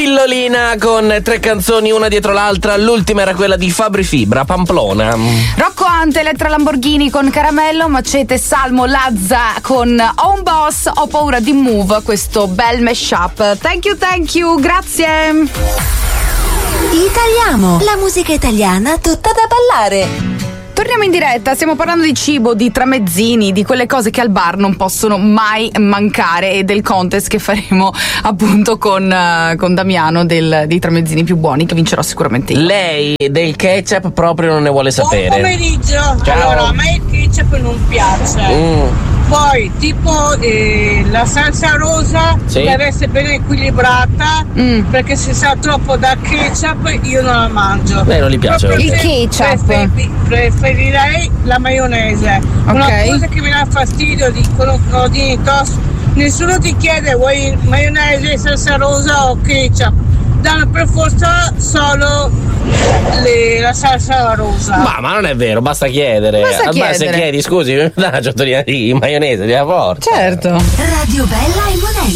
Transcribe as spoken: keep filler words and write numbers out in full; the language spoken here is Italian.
Pillolina con tre canzoni una dietro l'altra. L'ultima era quella di Fabri Fibra, Pamplona. Rocco Ante, Elettra Lamborghini con Caramello, Macete, Salmo, Lazza con Home Boss, Ho paura di Move, questo bel mashup. Thank you, thank you, grazie. Italiamo, la musica italiana tutta da ballare. Torniamo in diretta, stiamo parlando di cibo, di tramezzini, di quelle cose che al bar non possono mai mancare e del contest che faremo appunto con, uh, con Damiano del, dei tramezzini più buoni, che vincerò sicuramente io. Lei del ketchup proprio non ne vuole sapere. Buon pomeriggio. Ciao. Allora, a me il ketchup non piace. Mm. Poi, tipo eh, la salsa rosa Sì. deve essere ben equilibrata, Mm. perché se sa troppo da ketchup io non la mangio. Lei non gli piace. Però Il prefer- ketchup. prefer- preferirei la maionese. Una Ok. cosa che mi dà fastidio di crodini toast, nessuno ti chiede vuoi maionese, salsa rosa o ketchup. Danno per forza solo le, la salsa rosa. Ma, ma non è vero, basta chiedere. Basta Al bar se chiedere. chiedi, scusi, mi dà una ciotolina di maionese, di forza. Certo. Radio Bella e Monelli.